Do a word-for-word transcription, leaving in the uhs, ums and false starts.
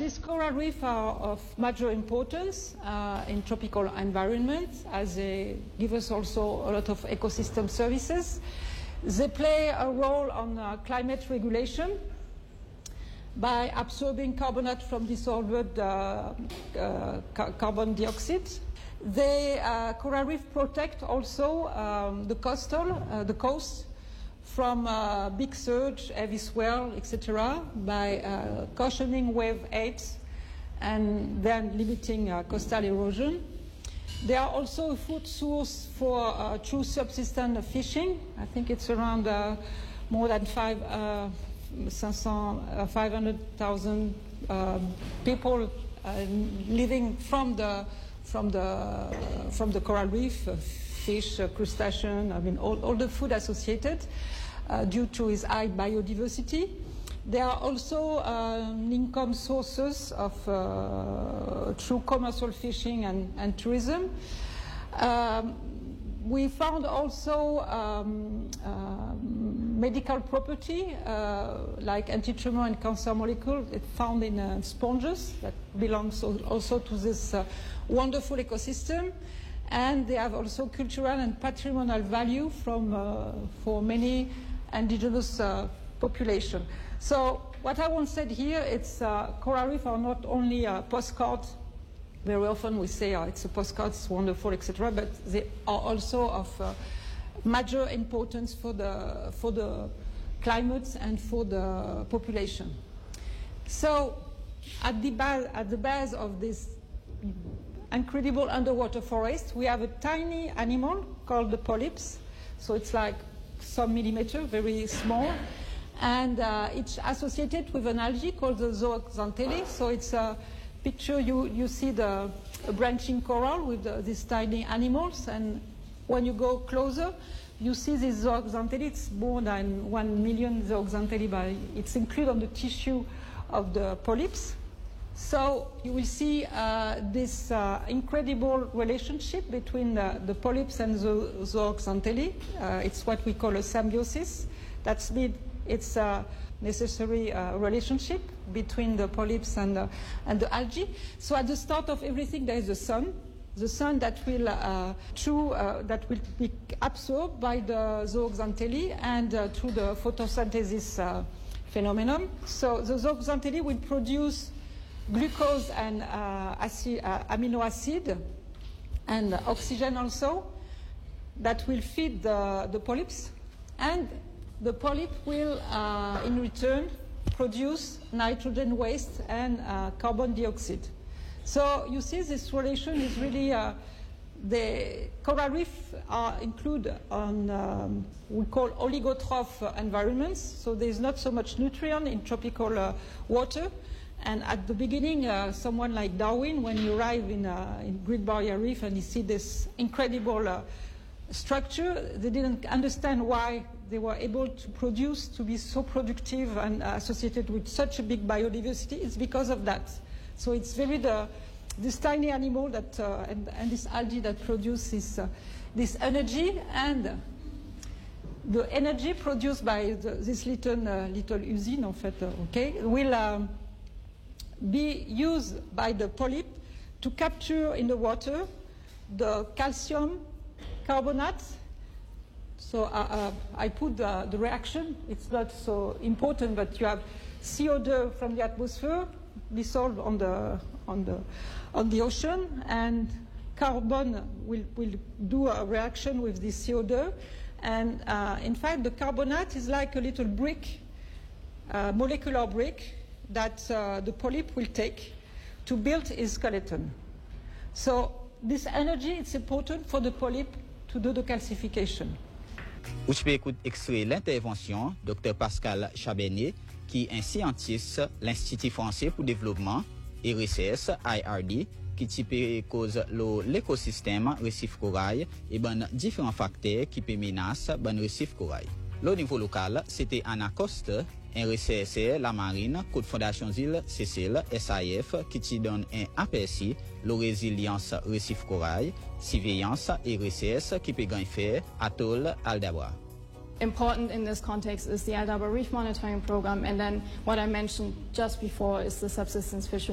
these coral reefs are of major importance uh, in tropical environments, as they give us also a lot of ecosystem services. They play a role on uh, climate regulation by absorbing carbonate from dissolved uh, uh, ca carbon dioxide. They, uh, coral reef protect also um, the coastal, uh, the coast from uh, big surge, heavy swell, et cetera, by uh, cushioning wave heights and then limiting uh, coastal erosion. They are also a food source for uh, true subsistence fishing. I think it's around uh, more than five, uh, five hundred thousand uh, people uh, living from the from the from the coral reef, uh, fish, uh, crustacean. I mean, all, all the food associated uh, due to its high biodiversity. They are also uh, income sources of uh, through commercial fishing and, and tourism. Um, we found also um, uh, medical property uh, like anti-tumor and cancer molecules it found in uh, sponges that belongs also to this uh, wonderful ecosystem, and they have also cultural and patrimonial value from uh, for many indigenous uh, population. So what I want to say here, it's uh, coral reef are not only a postcard. Very often we say oh, it's a postcard, it's wonderful, et cetera. But they are also of uh, major importance for the for the climate and for the population. So at the base, at the base of this incredible underwater forest, we have a tiny animal called the polyps. So it's like some millimeter, very small. And uh, it's associated with an algae called the zooxanthellae. So it's a picture, you, you see the a branching coral with the, these tiny animals. And when you go closer, you see this zooxanthellae. It's more than one million zooxanthellae, but it's included on the tissue of the polyps. So you will see uh, this uh, incredible relationship between the, the polyps and the zooxanthellae. Uh, it's what we call a symbiosis. That's mean it's a necessary uh, relationship between the polyps and the, and the algae. So at the start of everything, there is the sun. The sun that will uh, through uh, that will be absorbed by the zooxanthellae and uh, through the photosynthesis uh, phenomenon. So the zooxanthellae will produce glucose and uh, acid, uh, amino acid and oxygen also that will feed the, the polyps, and the polyp will uh, in return produce nitrogen waste and uh, carbon dioxide. So you see this relation is really uh, the coral reef are included on um, we call oligotroph environments. So there is not so much nutrient in tropical uh, water. And at the beginning, uh, someone like Darwin, when he arrived in, uh, in Great Barrier Reef and he see this incredible uh, structure, they didn't understand why they were able to produce, to be so productive and uh, associated with such a big biodiversity. It's because of that. So it's very the, this tiny animal that, uh, and, and this algae that produces uh, this energy, and the energy produced by the, this little, uh, little usine, en fait, uh, okay, will um, be used by the polyp to capture in the water the calcium carbonate. So uh, uh, I put the, the reaction. It's not so important, but you have C O two from the atmosphere dissolved on the on the on the ocean, and carbon will will do a reaction with this C O two. And uh, in fact, the carbonate is like a little brick, uh, molecular brick that uh, the polyp will take to build its skeleton. So this energy, it's important for the polyp to do the calcification. Ou tu peux écouter extrait l'intervention Docteur Pascal Chabenier, qui est un scientiste l'Institut français pour développement et recherche I R D, qui type cause l'écosystème récif corail et ben différents facteurs qui peut menacer ben récif corail. Au niveau local, c'était Anna Costa, un rechercheur la marine, Côte Fondation Île Cécile, S I F, qui te donne un aperçu de la résilience récif corail, surveillance et recherche qui peut gagner faire Atoll Aldabra. Important in this context is the Aldabra Reef Monitoring Program, and then what I mentioned just before is the subsistence fishery